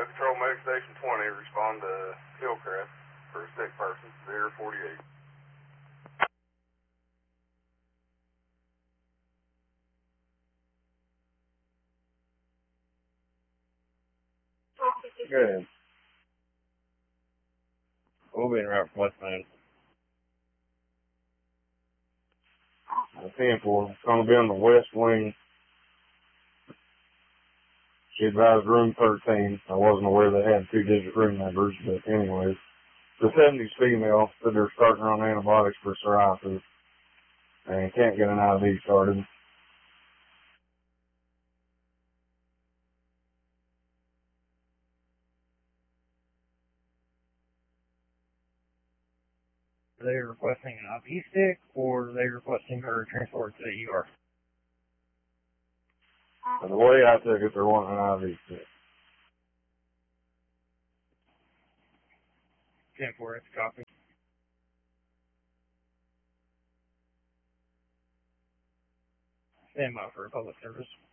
Control Medic Station 20, respond to Hillcrest for a sick person, 048. Good. We'll be in route for West Main. 10-4. It's going to be on the west wing. She advised room 13. I wasn't aware they had 2-digit room numbers, but anyways. The 70s female said they're starting her on antibiotics for psoriasis and can't get an IV started. Are they requesting an IV stick, or are they requesting her transport to the ER? The way I took it, they're wanting an IV stick. 10-4, it's a copy. Stand by for public service.